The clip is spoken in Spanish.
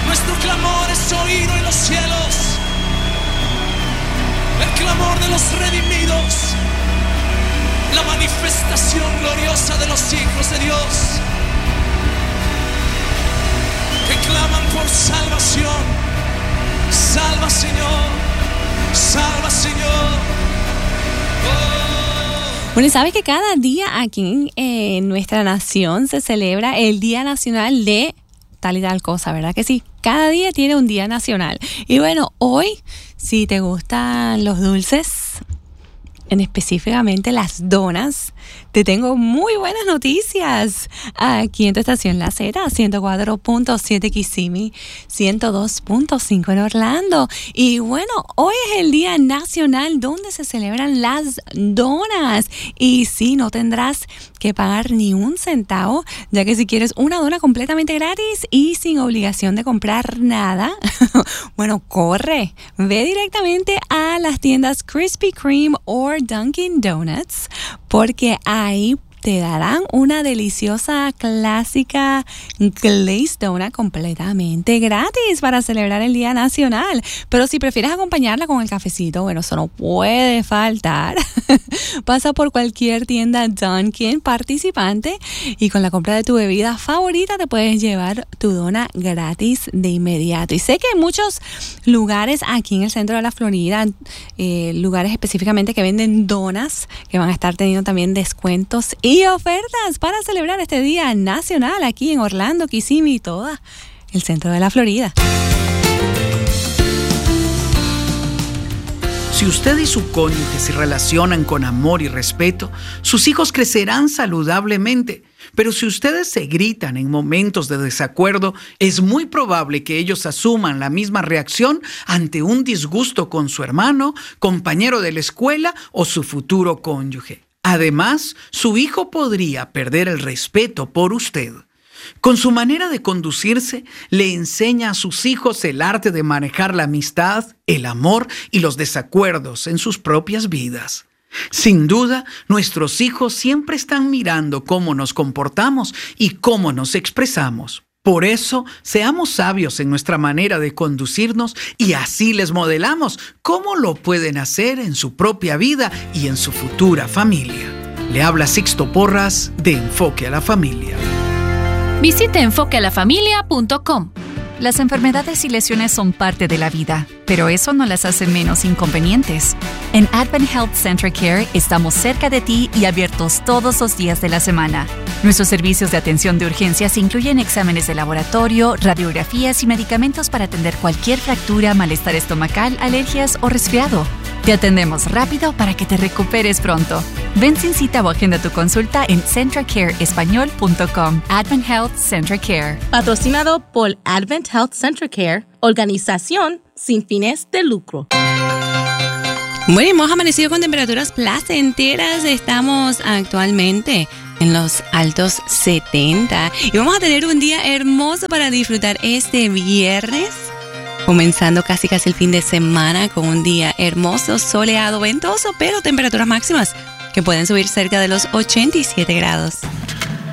Nuestro clamor es oído en los cielos, el clamor de los redimidos, la manifestación gloriosa de los hijos de Dios que claman por salvación. Salva, Señor, salva, Señor. Bueno, y sabes que cada día aquí en nuestra nación se celebra el Día Nacional de tal y tal cosa, ¿verdad que sí? Cada día tiene un día nacional. Y bueno, hoy, si te gustan los dulces, específicamente las donas, te tengo muy buenas noticias. Aquí en tu estación La Z, 104.7 Kissimmee, 102.5 en Orlando. Y bueno, hoy es el Día Nacional donde se celebran las donas. Y sí, no tendrás que pagar ni un centavo, ya que si quieres una dona completamente gratis y sin obligación de comprar nada, bueno, corre, ve directamente a las tiendas Krispy Kreme o Dunkin' Donuts, porque ahí te darán una deliciosa clásica glazed donut completamente gratis para celebrar el Día Nacional. Pero si prefieres acompañarla con el cafecito, bueno, eso no puede faltar. Pasa por cualquier tienda Dunkin' participante y con la compra de tu bebida favorita te puedes llevar tu dona gratis de inmediato. Y sé que hay muchos lugares aquí en el centro de la Florida, lugares específicamente que venden donas, que van a estar teniendo también descuentos y ofertas para celebrar este Día Nacional aquí en Orlando, Kissimmee y todo el centro de la Florida. Si usted y su cónyuge se relacionan con amor y respeto, sus hijos crecerán saludablemente. Pero si ustedes se gritan en momentos de desacuerdo, es muy probable que ellos asuman la misma reacción ante un disgusto con su hermano, compañero de la escuela o su futuro cónyuge. Además, su hijo podría perder el respeto por usted. Con su manera de conducirse, le enseña a sus hijos el arte de manejar la amistad, el amor y los desacuerdos en sus propias vidas. Sin duda, nuestros hijos siempre están mirando cómo nos comportamos y cómo nos expresamos. Por eso, seamos sabios en nuestra manera de conducirnos y así les modelamos cómo lo pueden hacer en su propia vida y en su futura familia. Le habla Sixto Porras de Enfoque a la Familia. Visite enfoquealafamilia.com. Las enfermedades y lesiones son parte de la vida, pero eso no las hace menos inconvenientes. En Advent Health Central Care estamos cerca de ti y abiertos todos los días de la semana. Nuestros servicios de atención de urgencias incluyen exámenes de laboratorio, radiografías y medicamentos para atender cualquier fractura, malestar estomacal, alergias o resfriado. Te atendemos rápido para que te recuperes pronto. Ven sin cita o agenda tu consulta en centralcareespañol.com. Advent Health Central Care. Patrocinado por Advent Health Central Care, organización sin fines de lucro. Bueno, hemos amanecido con temperaturas placenteras. Estamos actualmente en los altos 70 y vamos a tener un día hermoso para disfrutar este viernes, comenzando casi el fin de semana con un día hermoso, soleado, ventoso, pero temperaturas máximas que pueden subir cerca de los 87 grados.